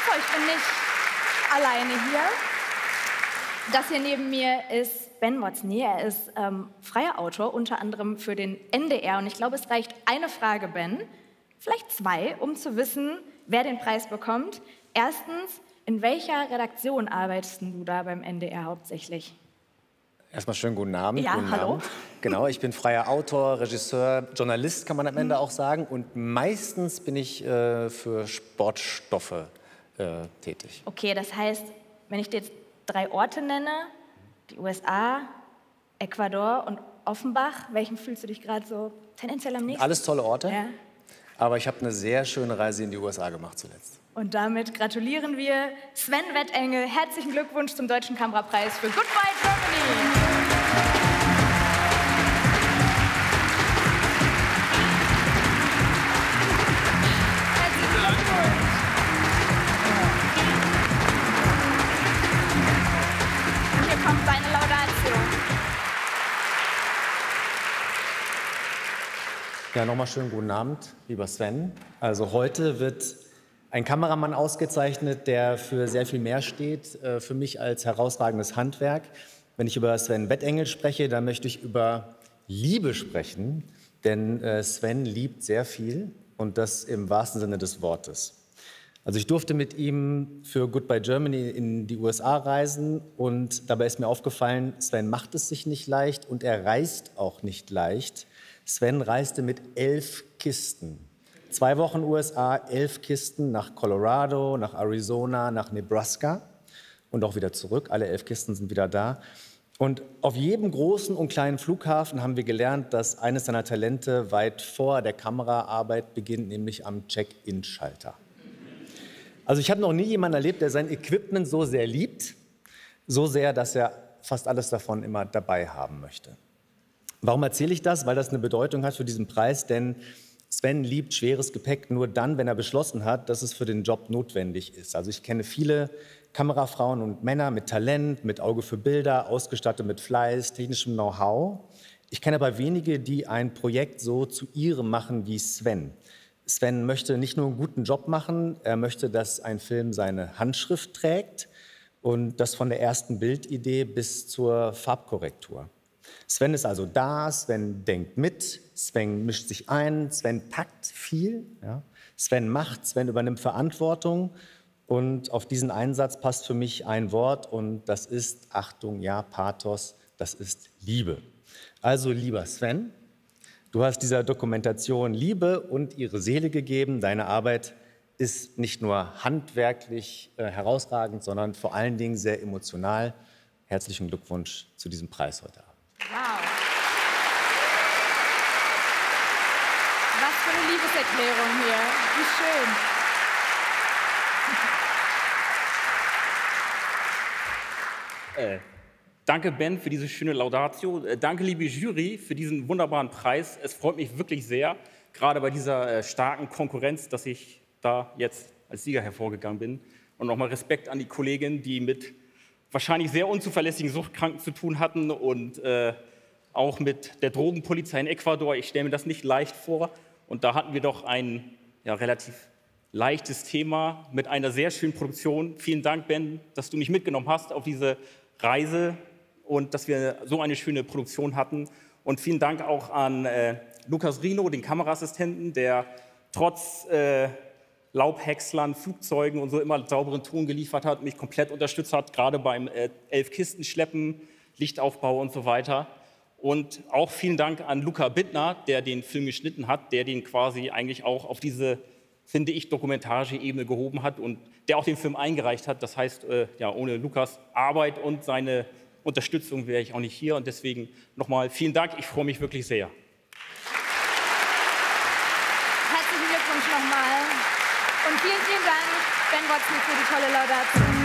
So, ich bin nicht alleine hier. Das hier neben mir ist Ben Motzni. Er ist freier Autor, unter anderem für den NDR. Und ich glaube, es reicht eine Frage, Ben, vielleicht zwei, um zu wissen, wer den Preis bekommt. Erstens, in welcher Redaktion arbeitest du da beim NDR hauptsächlich? Erstmal schönen guten Abend. Ja, guten hallo. Abend. Genau, ich bin freier Autor, Regisseur, Journalist, kann man am Ende auch sagen. Und meistens bin ich für Sportstoffe tätig. Okay, das heißt, wenn ich dir jetzt 3 Orte nenne, die USA, Ecuador und Offenbach, welchen fühlst du dich gerade so tendenziell am nächsten? Alles tolle Orte, Ja. aber ich habe eine sehr schöne Reise in die USA gemacht zuletzt. Und damit gratulieren wir Sven Wettengel. Herzlichen Glückwunsch zum Deutschen Kamerapreis für Goodbye Germany. Seine Laudatio. Ja, nochmal schönen guten Abend, lieber Sven. Also heute wird ein Kameramann ausgezeichnet, der für sehr viel mehr steht, für mich als herausragendes Handwerk. Wenn ich über Sven Wettengel spreche, dann möchte ich über Liebe sprechen, denn Sven liebt sehr viel und das im wahrsten Sinne des Wortes. Also ich durfte mit ihm für Goodbye Germany in die USA reisen und dabei ist mir aufgefallen, Sven macht es sich nicht leicht und er reist auch nicht leicht. Sven reiste mit 11 Kisten. 2 Wochen USA, 11 Kisten nach Colorado, nach Arizona, nach Nebraska und auch wieder zurück. Alle 11 Kisten sind wieder da. Und auf jedem großen und kleinen Flughafen haben wir gelernt, dass eines seiner Talente weit vor der Kameraarbeit beginnt, nämlich am Check-in-Schalter. Also ich habe noch nie jemanden erlebt, der sein Equipment so sehr liebt, so sehr, dass er fast alles davon immer dabei haben möchte. Warum erzähle ich das? Weil das eine Bedeutung hat für diesen Preis, denn Sven liebt schweres Gepäck nur dann, wenn er beschlossen hat, dass es für den Job notwendig ist. Also ich kenne viele Kamerafrauen und Männer mit Talent, mit Auge für Bilder, ausgestattet mit Fleiß, technischem Know-how. Ich kenne aber wenige, die ein Projekt so zu ihrem machen wie Sven. Sven möchte nicht nur einen guten Job machen, er möchte, dass ein Film seine Handschrift trägt und das von der ersten Bildidee bis zur Farbkorrektur. Sven ist also da, Sven denkt mit, Sven mischt sich ein, Sven packt viel, ja. Sven macht, Sven übernimmt Verantwortung und auf diesen Einsatz passt für mich ein Wort und das ist, Achtung, ja, Pathos, das ist Liebe. Also lieber Sven, du hast dieser Dokumentation Liebe und ihre Seele gegeben. Deine Arbeit ist nicht nur handwerklich herausragend, sondern vor allen Dingen sehr emotional. Herzlichen Glückwunsch zu diesem Preis heute Abend. Wow. Was für eine Liebeserklärung hier. Wie schön. Danke, Ben, für diese schöne Laudatio. Danke, liebe Jury, für diesen wunderbaren Preis. Es freut mich wirklich sehr, gerade bei dieser starken Konkurrenz, dass ich da jetzt als Sieger hervorgegangen bin. Und nochmal Respekt an die Kollegin, die mit wahrscheinlich sehr unzuverlässigen Suchtkranken zu tun hatten und auch mit der Drogenpolizei in Ecuador. Ich stelle mir das nicht leicht vor. Und da hatten wir doch ein relativ leichtes Thema mit einer sehr schönen Produktion. Vielen Dank, Ben, dass du mich mitgenommen hast auf diese Reise und dass wir so eine schöne Produktion hatten. Und vielen Dank auch an Lukas Rino, den Kameraassistenten, der trotz Laubhäckslern, Flugzeugen und so immer sauberen Ton geliefert hat, mich komplett unterstützt hat, gerade beim 11 Kisten schleppen, Lichtaufbau und so weiter. Und auch vielen Dank an Luca Bittner, der den Film geschnitten hat, der den quasi eigentlich auch auf diese, finde ich, dokumentarische Ebene gehoben hat und der auch den Film eingereicht hat. Das heißt, ohne Lukas Arbeit und seine Unterstützung wäre ich auch nicht hier. Und deswegen nochmal vielen Dank, ich freue mich wirklich sehr. Herzlichen Glückwunsch nochmal. Und vielen, vielen Dank, Ben Motzni, für die tolle Laudatio.